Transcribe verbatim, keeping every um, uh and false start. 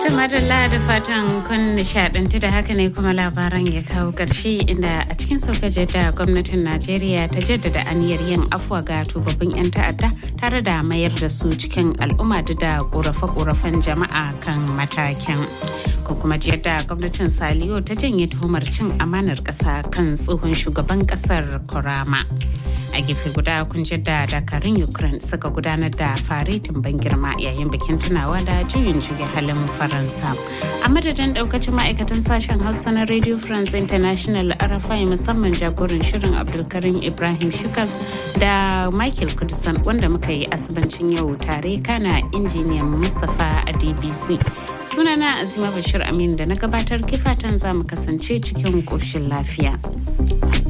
Madalla da fatan kun nishadantu da haka ne kuma labaran ya kawo ƙarshe inda a cikin saukaje da gwamnatin Najeriya ta jaddada aniyar yin afuwa ga tubabbin 'yan ta'adda tare da mayar da su cikin al'umma da ƙorafe-ƙorafen jama'a kan matakin. Ko kuma yadda gwamnatin Saliyo ta janye tuhumar cin amanar ƙasa kan tsohon shugaban ƙasar Kurama. A gefe guda kun da dakarun Ukraine suka gudanar da faretin ban girma yayin bikin tunawa da juyin juya halin Faransa. A madadin daukacin ma'aikatan sashen Hausa na Radio France International R F I musamman jagoran shirin Abdulkarim Ibrahim Shikal da Michael Kudusan wanda muka yi asibancin yau tare kana injiniyan Mustapha a D B C. Sunana Azima Bashir Amin da na gabatar kifatan za mu kasance cikin koshin lafiya.